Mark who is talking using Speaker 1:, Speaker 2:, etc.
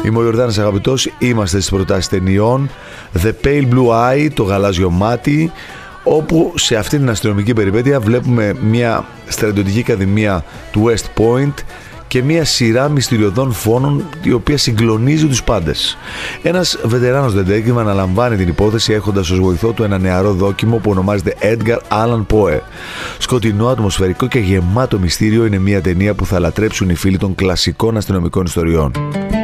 Speaker 1: Είμαι ο Ιορδάνης Αγαπητός, είμαστε στις προτάσεις ταινιών. The Pale Blue Eye, το γαλάζιο μάτι, όπου σε αυτή την αστυνομική περιπέτεια βλέπουμε μια στρατιωτική ακαδημία του West Point και μια σειρά μυστηριωδών φόνων η οποία συγκλονίζει τους πάντες. Ένας βετεράνος detective αναλαμβάνει την υπόθεση έχοντας ως βοηθό του ένα νεαρό δόκιμο που ονομάζεται Edgar Allan Poe. Σκοτεινό, ατμοσφαιρικό και γεμάτο μυστήριο, είναι μια ταινία που θα λατρέψουν οι φίλοι των κλασικών αστυνομικών ιστοριών.